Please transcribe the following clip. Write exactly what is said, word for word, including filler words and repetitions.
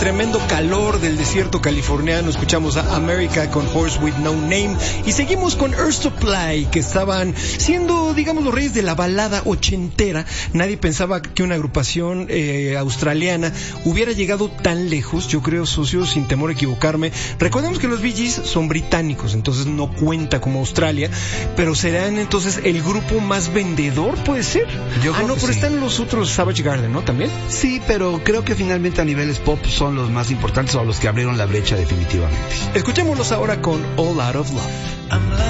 Tremendo calor del desierto californiano. Escuchamos a America con Horse with No Name y seguimos con Earth Supply, que estaban siendo, digamos, los reyes de la balada ochentera. Nadie pensaba que una agrupación eh, australiana hubiera llegado tan lejos. Yo creo, socio, sin temor a equivocarme. Recordemos que los Bee Gees son británicos, entonces no cuenta como Australia, pero serán entonces el grupo más vendedor, ¿puede ser? Yo ah, creo no, que pero sí. Están los otros Savage Garden, ¿no? También. Sí, pero creo que finalmente a niveles pop son los más importantes o los que abrieron la brecha definitivamente. Escuchémoslos ahora con All Out of Love.